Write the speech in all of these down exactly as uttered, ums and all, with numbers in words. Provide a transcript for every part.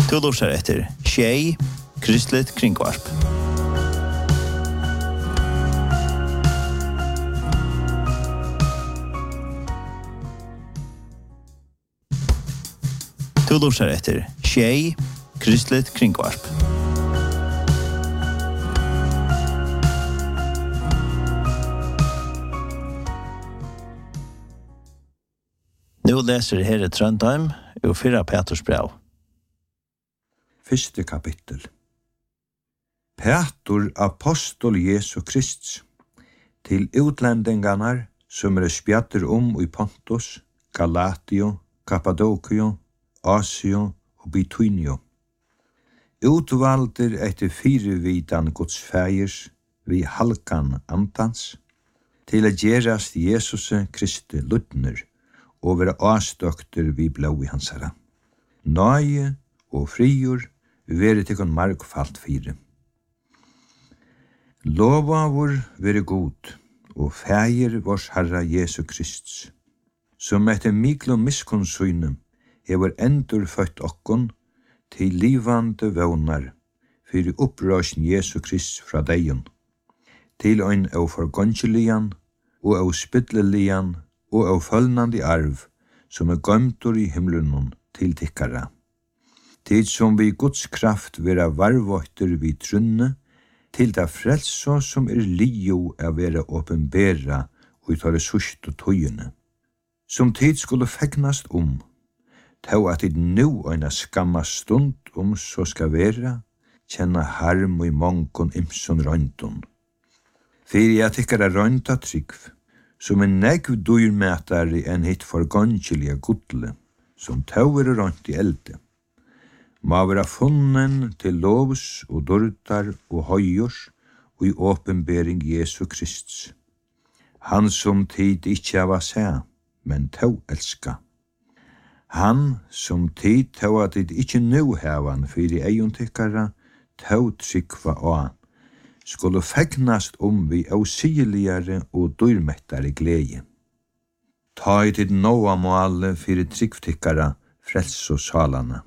Du lurer etter Tjej, Kristligt Kringvarp. Du lurer etter Tjej, Kristligt Kringvarp. Nu leser Herre Trøndheim og Fyrra Peters brev. Første kapittel. Petur, apostol Jesu Krist, til utlendingarnar som er spjatter om i Pontus, Galatio, Kappadokio, Asio og Bitynio. Utvalder etter firevitan Guds fægers vi halkan antans, til å gjerast Jesus Kristi ludner, og være avstøkter vi blå i hans herra. Nøye og frigjør være til kon markfalt fire. Lova vår være god, og fægir vårs Herra Jesu Krist, som etter miklo miskonsyne hever endur født okkon til livande vånar fyrir upprøsjen Jesu Krist fra deion, til ein av forgångelian og av spytlelian og av følnandi arv som er gøymtur i himlunon til tikkara. Tid som vi Guds kraft vera varvåkter vi trunne, til det frelso som er lio av vera åpenbera og tar resurs og tøyene. Som tid skulle fegnast om, tau at tid nu øyna skamma stund om så skal vera, kjenna harm og i mongon imson røyndun. Fyrir jeg tikkara røynda tryggv, som en negv dyrmætare enn hitt forgångeliga gudle, som tau er røynt i elde. Må vera funnen til lovs og dordar og høyors og i åpenbering Jesu Krist. Han som tid ikkje hava sæ, men tau elska. Han som tid tau at tid ikkje nu hevan fyrir eion tikkara, tau tryggva av, skulle fegnast om vi ausigeligare og dyrmettare glede. Ta i tid noa måle fyrir tryggtikkara frels og salana.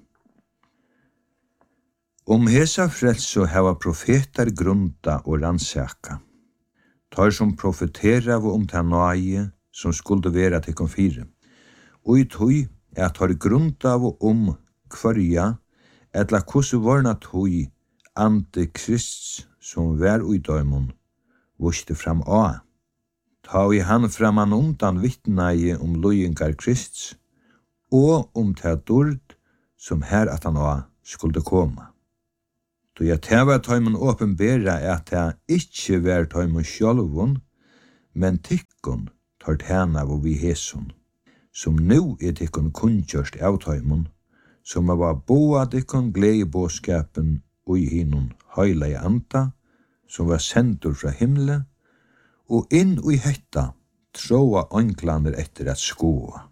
Om hesa frelso hava profetar grunda og rannsaka. Tar som profetera om ta nøye som skulle vera til konfire. Og i tøy er tar grunda om kvarja, etla kosu varna tøy ante Krist som vær ui døymon, vuste fram a. Ta i han framan undan vittnei om løyengar Krist, og om ta dord som her at han a skulle koma. Då jeg teva tøymon åpenbera at jeg ikkje vær tøymon sjálvun, men tikkun tar tæna hvor vi hesun, som nu er tikkun kunnkjørst av tøymon, som er var boa tikkun gledebåskapen og i hinun høyla i anta, som var sendur fra himle, og inn og i hetta tråa ånglander etter at skoa.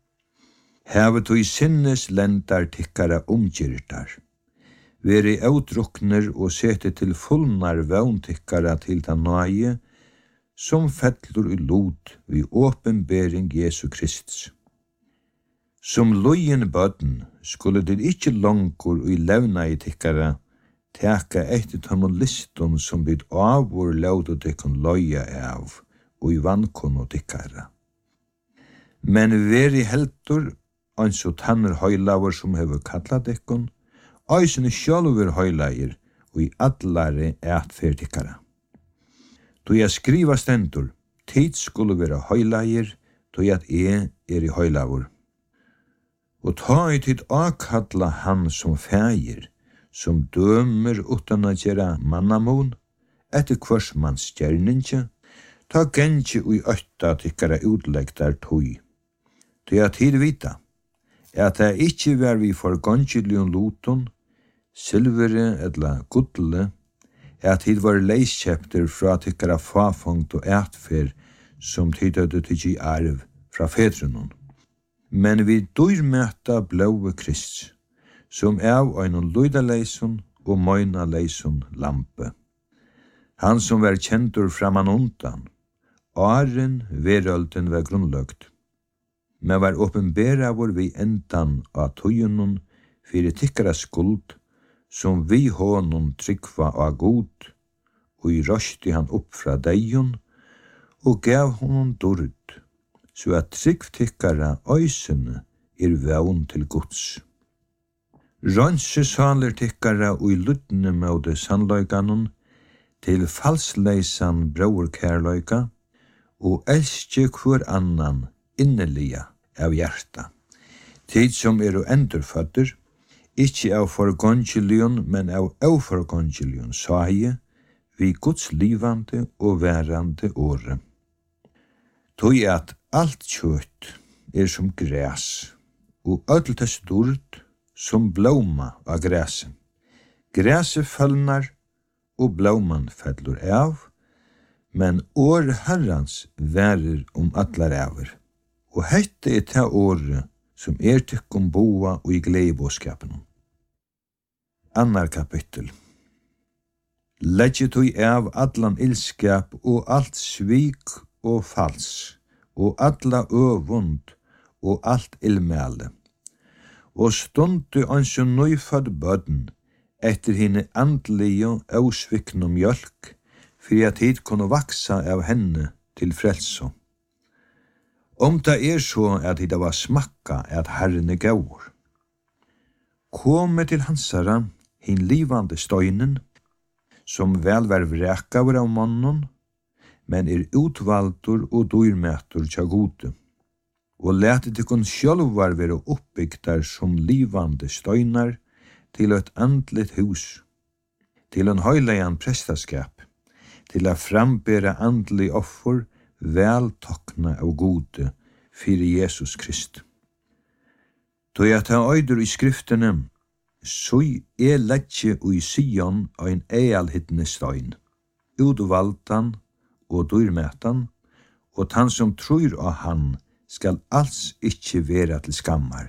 Hevet og i sinnes lendar tikkara omgyrtar, veri avdrukner og sete til fullnar våntikkara til ta nøye, som fettlur i lot vi åpenbering Jesu Krist. Som lojen bøden skulle det ikkje langkur i levna i tikkara teka etter tomon liston som byd avur laudu tikkun loja av og i vankon og tikkara. Men veri heldur ans og tanner høylaver som hever kalla tikkun, Øysene sjálfur høylager og i allare ætfer tikkara. Då jeg skriva stendur, tid skulle være høylager, då jeg er er i høylaver. Og ta i tid akkalla han som fægir, som dømer utan å gjøre mannamon, etter hvers manns gjerninge, ta gengi ui øtta tikkara utlegtar tøy. Då jeg tid vita, at det ikkje var vi forgångelion loton, silvere eller gudle, at hid var leiskjepter fra tikkara fafongt og ætfer som tidøyde til i arv fra fedrunon. Men vi dyrmøta blåve Krist, som av einon luidaleison og moina leison lampe. Han som var kjentur framan undan, åren verölden var grunnløgt, men var åpenbera vår vi endan av tøyenon fyrir tykkara skuld, som vi honom tryggva av god, og i røsti han opp fra deion, og gav honom dord, så at tryggv tykkara øysene er vevn til gods. Rønse saler tykkara og i luttene møte sannløyganon, til falsleisan brauerkærløyga, og elske hver annan innelia av hjerta. Tid som er og endurfødder, ikkje av forgongelion, men av avforgongelion saie, vi Guds livande og værande åre. Tog at alt kjøtt er som græs, og ødeltes dord som blåma av græsen. Græset følnar, og blåman fellur av, men år herrans værer om atlar aver. Og hette er ta åre som er tykkum boa og i gleibåskapen. Annar kapittel. Legget du av allan ilskap og alt svik og fals, og alla øvund og alt ilmæle. Og stundu ansju nøyfad bødden, etter henne andlige og svikne mjølk, for at hit kunne vaksa av henne til frelso. Om det er så at hit var smakka at Herren er gaur. Komme til hansara, hin livande støynen, som vel var vrekaver av mannen, men er utvaldur og dyrmætur tja gode, og lete tykkun sjálvar være oppbygdar som livande støynar til et andligt hus, til en høyleian prestaskap, til a frambera andlig offer vel tokna av gode fyrir Jesus Krist. Då jeg tar øyder i skriftene, så er letje ui Sion ein ealhidne støyn, utvaldan og dyrmætan, og han som tror av han skal alls ikkje vera til skammar.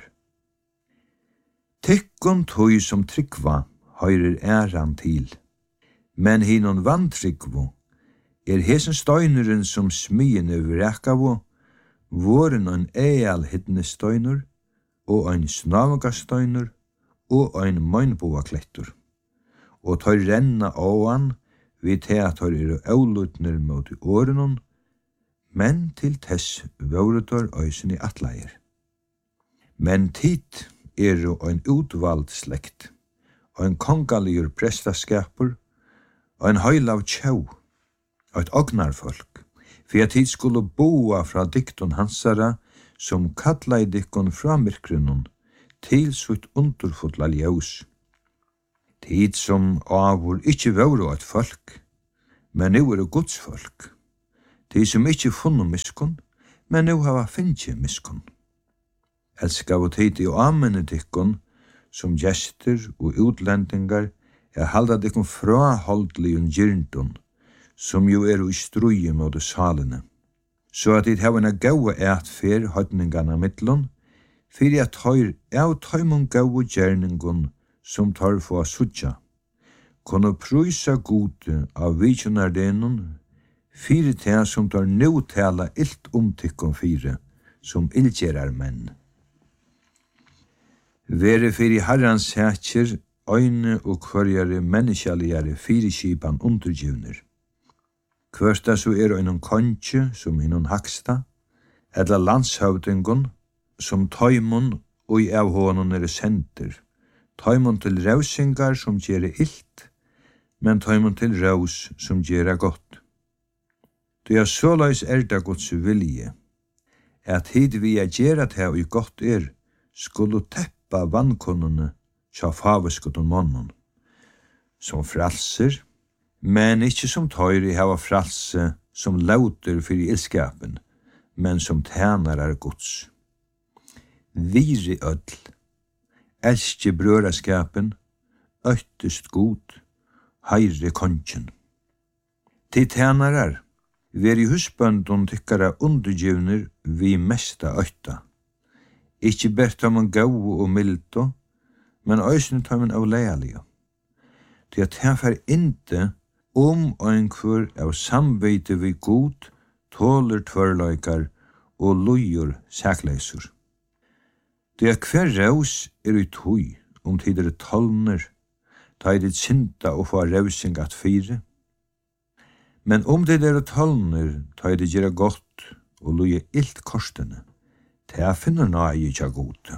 Tekkon tøy som tryggva høyrer æran til, men hinon vantryggvo er hesen støyneren som smyene vrekavo, våren ein ealhidne støyner, og ein snavgastøyner, og ein møgnboa klettur. Og tøy renna åan, vi te at tøy er aulutner mot i årenon, men til tess våretor øysen i atleier. Men tid er jo ein utvald slekt, ein kongaligur prestaskapur, ein høylav tjau, eit ognarfolk, for at tid skulle boa fra dikton hansara, som kalla i dikkon fra myrkrunon, til sutt underfotla ljós. Tid som avur ikkje vore eit folk, men nu er det Guds folk. Tid som ikkje funnu miskun, men nu hava finnje miskun. Elskav og tid i amene dikkon, som gjester og utlendingar, er halda dikkon fra holdligun gyrndun, som jo er i struje mot salene. Så at dit hava en gaua eitfer høytningarna mittlun, fyrir at høyr av tøymon gaua gjerningun som tar få sutja, kunne prysa gode av vikjonardenun, fyrir te som tar nu tala ilt omtykkon fyrir, som ildgjerar menn. Vere fyrir herrans hætjer, øyne og kvarjare menneskjaligare fyrirskipan undergivner. Kvørsta så er einon kontje som innon haksta, eller landshøvdingon, som tøymon og i av honon er senter, tøymon til rausingar som gjere ilt, men tøymon til raus som gjere godt. Du er såleis er det Guds vilje, at hid vi er gjere til og godt er, skulle teppa vannkonene tja faveskuton månen, som fralser, men ikkje som tøyri hava fralse som lauter fyrir ilskapen, men som tænarar Guds. Viri öll, elskje brøraskapen, øytest god, heire kongen. Til tænarar, veri husbøndun tykkara undergivner vi mesta øyta. Ikkje bert om man gau og mildo, men øysene tar man av leialige. Til at han fer inte om einkvør av samveite vi god, tåler tvørløykar og lojur sækleisur. Det er hver raus er i tøy om tider tolner, ta i ditt synda og få revsing at fire. Men om det er tolner, ta i det gjøre godt og loje ilt korsene, ta finner nøye ikke gode.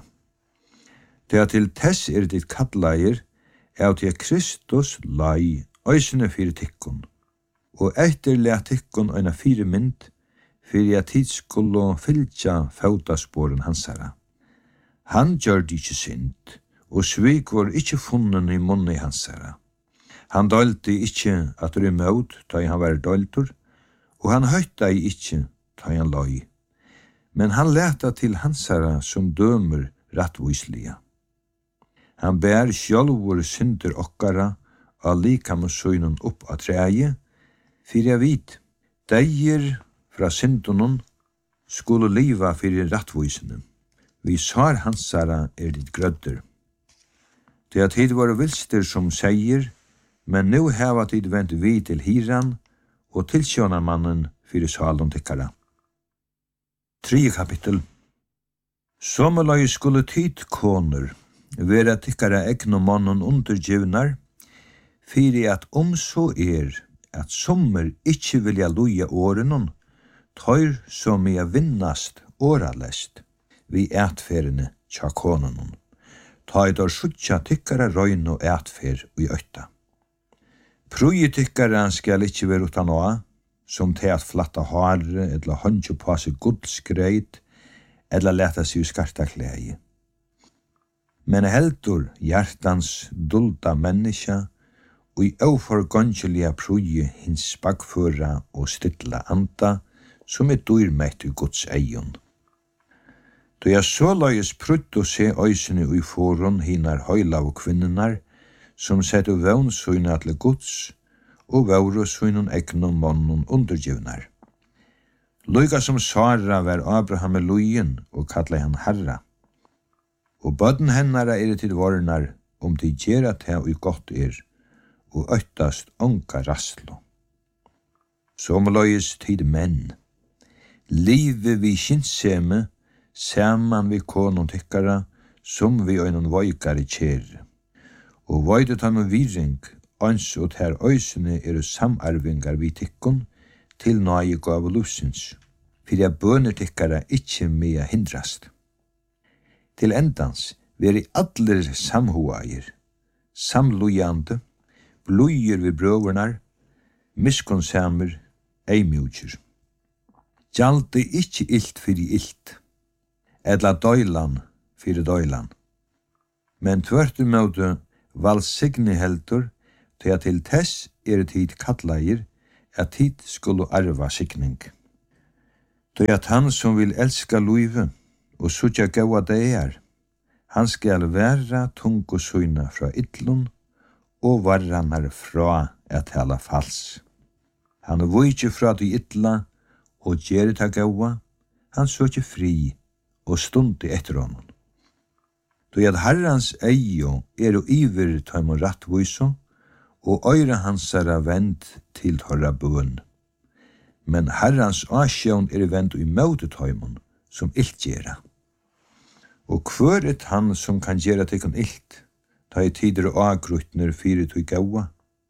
Ta til tess er ditt kattleier, er til Kristus lai, øysene fire tikkun, og etter le tikkun øyna fire mynd, fyrir at tid skulle fylgja fautasporen hansara. Han gjør det ikke synd, og svik var ikke funnen i munnen hansara. Han dølte ikke at det er møt, da han var døltur, og han høyta ikke, da han løy. Men han leta til hansara som dømer rattvislige. Han bær sjálvur synder okkara, og likam og søgnen opp av treie, fyrir jeg vit, deir fra syndunnen skulle liva fyrir rattvisene. Vi sar hansara er ditt grødder. Det at hit var vilster som seier, men nu heva tid vent vi til hiran og til sjånarmannen fyrir salen tikkara. Tre kapittel. Sommerløy skulle tid koner vera tikkara egn og mannen undergivnar, fyrir at om så er at sommer ikkje vilja loja årenon, tøyr som er vinnast åralest vi ætferene tja konenon. Tøy der suttja tykkara røyn og ætfer i øyta. Prøye tykkara skal ikkje være utan å, som til at flatta hare, eller håndje på seg gudsgreit, eller leta seg skarta klægi. Men heldur hjertans dulda menneska, og i overgångelige prøye hins spagføra og stilla anda, som er dyrmett i Guds eion. Da jeg så løyes prutt å se øysene i foron hinar høylav kvinnenar, som setter vevnsøyne til Guds, og vevresøynen egnom mannen undergivnar. Løyga som Sara var Abraham i løyen, og kallet han herra. Og bøden hennara er til varnar, om de gjerra til og godt er, og øytast onka rastlo. Som løyes tid menn. Livet vi kinnseme, saman vi konon tykkara, som vi øynon voikare kjere. Og voidet han med viring, ans og her øysene er samarvingar vi tykkon, til nøye gav lusins, fyrir jeg bøner tykkara ikkje mea hindrast. Til endans, vi er i allir samhoager, samlujande, blujir vi brøvernar, miskonsamer, eimjutjer. Gjaldi ikkje illt fyrir illt, edla døylan fyrir døylan. Men tvørtumøte valsigni heldur, til at til tess er tid kattleir, at tid skulle arva signing. Til at han som vil elska luive, og sutja gaua deir, han skal vera tungu søyna fra ytlun, og varranar fra at tala fals. Han er vujtje fra de ytla, og gjerit ha gaua, han søkje fri, og stundi etter honom. Då at herrans eio er og iver tøymon rattviso, og øyre hansara vend til torra bøn. Men herrans asjån er vend i møte tøymon, som ilt gjera. Og hver et han som kan gjera tikkun ilt, ta i tider og agrutner fyrir tøy gaua.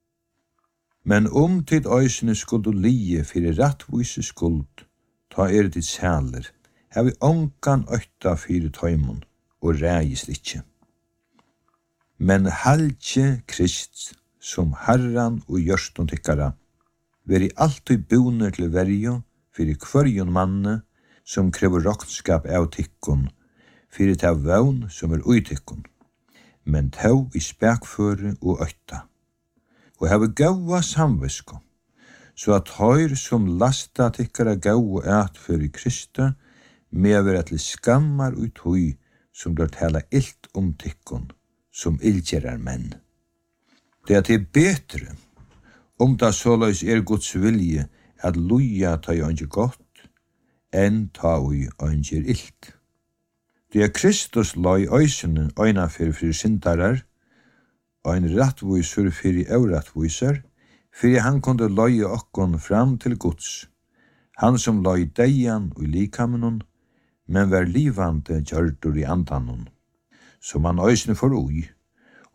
Men om tid øysene skuld og lie fyrir rattvise skuld, ta er ditt sæler, har vi ongan øyta fyrir tøymon, og reist ikkje. Men halje Krist, som herran og gjørstun tykkara, veri alltid buner til verjo, fyrir kvarjon manne, som krever roknskap av tykkun, fyrir ta vevn som er uitykkun, men tau i spekføre og øyta. Og hava gaua samvisko, så at høyr som lasta tykkara gaua at fyrir Krista, med vera til skammar ut høy, som dør tala illt om tykkun, som ildgjerar menn. Det er til betre, om da såleis er Guds vilje at luja ta i ønge godt, enn ta i ønge illt. Det er Kristus la i øysene øyna fyrir fyrir syndarar, ein rattvisur fyrir euratvisar, fyrir han kunde løye okkon fram til Guds, han som la i deian og i likamenon, men var livande gjørdur i andanon, som han øysene for ui,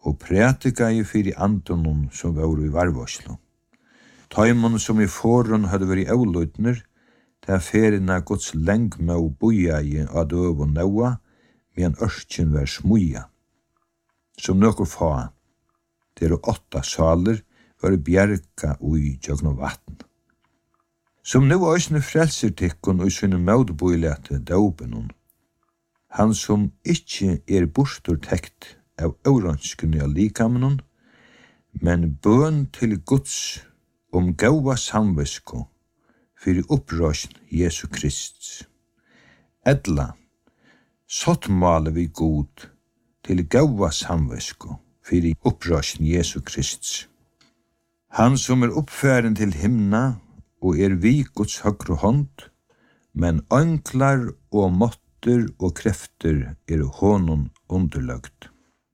og prætikaði fyrir andunum som var i varvåslu. Taimon som i forun hadde vært avlutner, ta ferina Guds lengme og bojaði av døv og naua, men ørkjen var smuja. Som nokkur fa, det er åtta saler, var bjerka ui jøgn og vatn. Som nu òsne frelser tikkun og sinne maudboilete daubenun. Han som ikkje er bortur tekt av auranskune av likamenun, men bøn til Guds om gaua samvesko fyrir upprøsn Jesu Krist. Edla, sått male vi god til gaua samvesko fyrir upprøsn Jesu Krist. Han som er oppfæren til himna og er vi Guds høgre hånd, men anklar og måtter og krefter er honom underløgt.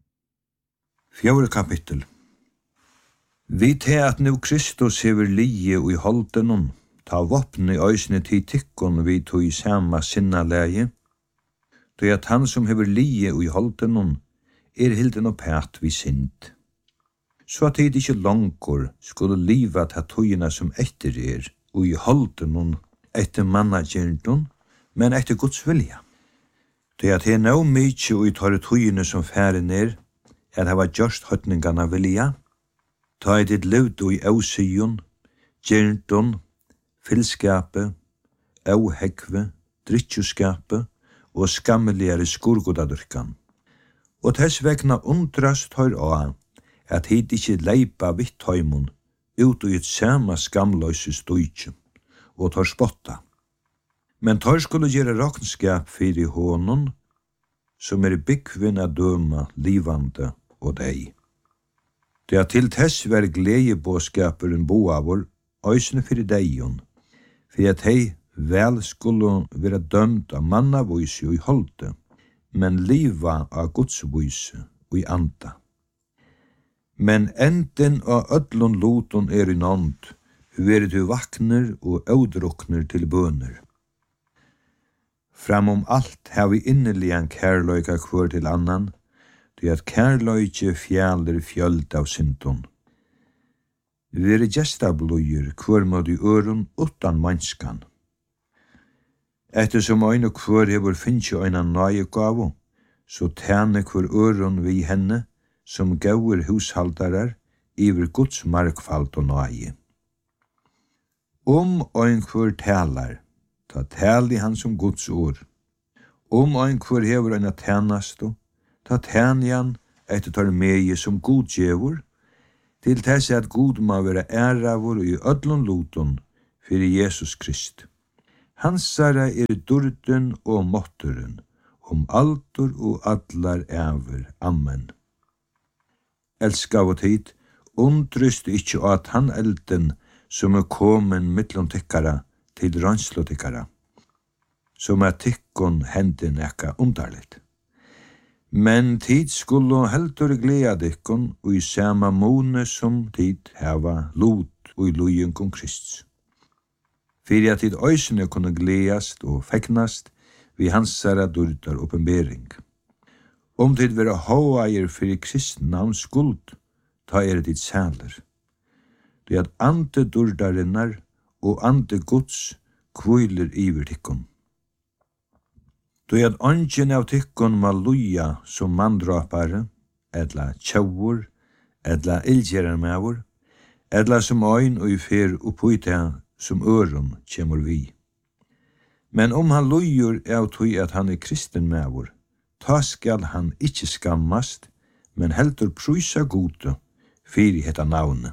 Fjore kapittel. Vi te at nu Kristus hever lie og i holdenon, ta vopne i øysene til tikkon vi tog i sama sinna leie, då at han som hever lie og i holdenon er hilden og pæt vi sind. Så at det ikke langkor skulle liva ta tøyina som etter er, og i holdenon etter mannagerndon, men etter Guds vilja. Det at det er nå mykje og i tar tøyina som færen er, at det var gjørst høytningarna vilja, ta i ditt levd og i ausijon, gerndon, fylskapet, auhekve, drittjuskapet og skammeligere skurgodadurkan. Og tess vegna undrast høyr av at hit ikkje leipa vitt tøymon ut og et sama skamløse støytje, og tar spotta. Men tar skulle gjøre raknskap fyrir honon, som er byggvinn av døma, livande og deg. Det er til tess ver gledebåskaperen boavor, øysene fyrir deion, for at hei vel skulle være dømt av mannavøyse og i holde, men liva av godsvøyse og i anda. Men enden av ödlun loton er i nånd, veri du vakner og audrukner til bøner. Framom alt har vi inneligan kærløyka kvør til annan, det at kærløyke fjaller fjöld av syndon. Veri gestabløyer kvør må du øron utan manskan. Ettersom øyne kvør hever finnje øyne nøye gavo, så tæne kvør øron vi henne, som gauer hushaldarar iver Guds markfald og nøye. Om ein kvør talar, ta tal i han som Guds ord. Om ein kvør hever ein tænasto, ta tæn i han etter tar meie som god djevor, til tess at god må være æravor i ødlun loton fyrir Jesus Krist. Hansara er durden og måtteren, om altor og allar æver. Amen. Elska og tid, undrust ikkje at han elden som er komen mittlom tikkara til rønslo tikkara, som er tikkon hendin ekka undarligt. Men tid skulle heldur gleda dikkon og i sama måne som tid heva lot og i lojen kong Krist. Fyrir at tid øysene kunne gledast og feknast vi hansara durdar oppenbering. Om tid vera hóaier fyrir kristn navns skuld, ta er dit sæler. Det at ante durdarinnar og ante Guds kviler iver tikkun. Det at ongen av tikkun ma luja som mandrapare, edla tjaur, edla ilgjerarmavur, edla som øyn og i fer oppuita som øron kjemur vi. Men om han lujur av tui at han er kristen mavur, ta skal han ikkje skammast, men heldur prysa gode fyrir hetta navne.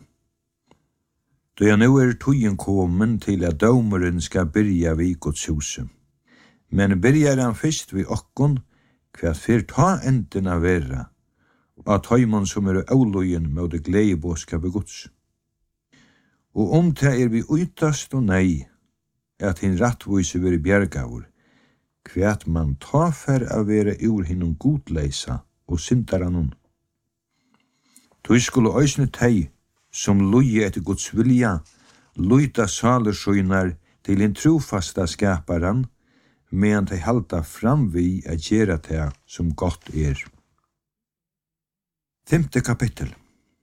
Då jeg nu er tugen komen til at dømeren skal byrja vi Guds huset. Men byrjar han fyrst vi okkon, hva fyr ta enden av vera, at høymon som er avlojen med det gledebåskapet Guds. Og om det er vi uitast og nei, at hin rattvise veri bjergavur, kvært man ta fer av vera ur hinnom godleisa og syndarannon. Tui skulle øysne tei, som loje etter Guds vilja, loita salersøynar til en trofasta skaparan, medan de halda fram vi a gjera det som godt er. Femte kapittel.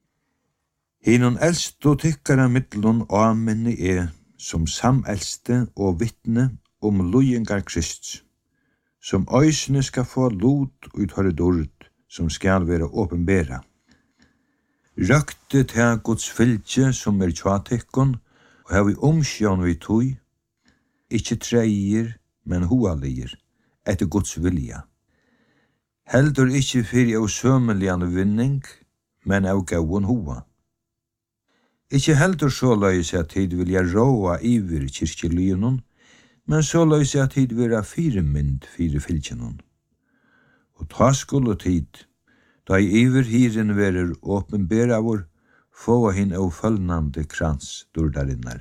Hinon eldst og tykkara mittlun amenni er som samelste og vittne om lojengar Krist, som øysene skal få lot ut høyre dord, som skal være åpenbæra. Røkte til Guds fylgje som er tjatikkon, og har vi omsjån vi tog, ikkje treier, men hoalir, etter Guds vilja. Heldur ikkje fyrir av sømelian vinning, men av gauon hoa. Ikkje heldur så løys at tid vilja råa iver kyrkjelyenon, men så løys at tid vera firemynd fire fylgjenon. Og ta skulle tid, da i iver hiren verer åpenberavor, få hin av følgande krans dordarinnar.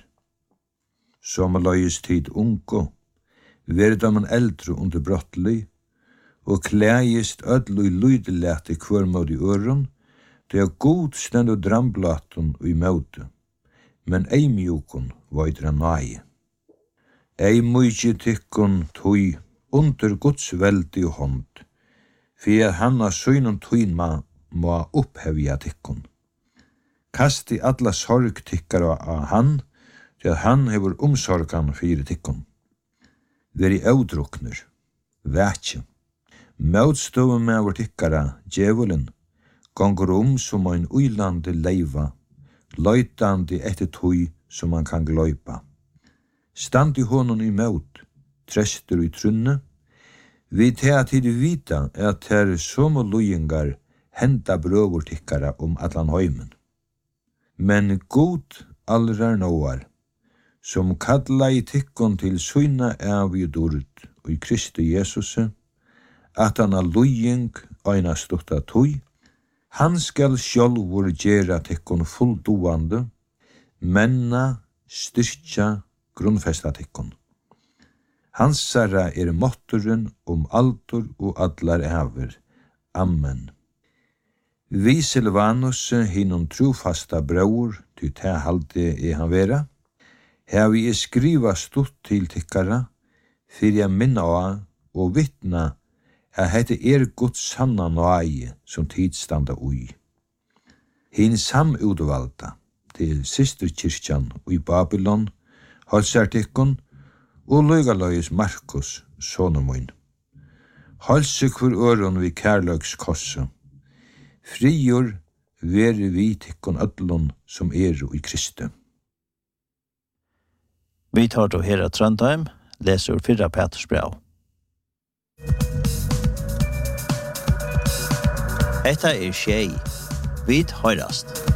Som løys tid unko, verda man eldre under brottelig, og klægist ødlo i lydelete kvørmåd i øron, det er god stend og dramblaton og i møte, men ei mjukon vaidra nøye. Ei mykje tykkon tøy under Guds veldig hånd, for han av søgnon tøynma må opphevja tykkon. Kast i alla sorg tykkar av han, til at han hever omsorgan fyrir tykkon. Veri eudrukner, vætje. Møtstøve med vår tykkara, djevelen, gonger om som ein uilande leiva, løytande etter tøy som man kan gløypa. Stand i honom i møt, trester i trunne, vi til at tid vita er at her som og lojengar henta brøvor tykkara om atlan høymen. Men god allrar nåar, som kalla i tykkon til søyna av i dord og i Kristi Jesus, at han har lojeng øyna stutta tøy, han skal sjálvur gera tykkon fulldoande, menna, styrkja, grunnfesta tykkon. Hansara er måtturen om altor og allar æver. Amen. Vi Silvanus, hinom trofasta brøur, ty te halde er han vera, her vi er skriva stort til tykkara, fyrir jeg minna av og vittna at hette er Guds sanna nøye som tidstanda ui. Hin samutvalda til systerkirkjan i Babylon, halsar tykkon, og løygaløyes Markus, sonen min. Halse hver øron vi kærløks kosse. Frigjør vere vi tykkon ødlon som er i Kristi. Vi tar til Hera Trondheim, leser fyrra Peters brev. Etta er tjej. Vi høyrast.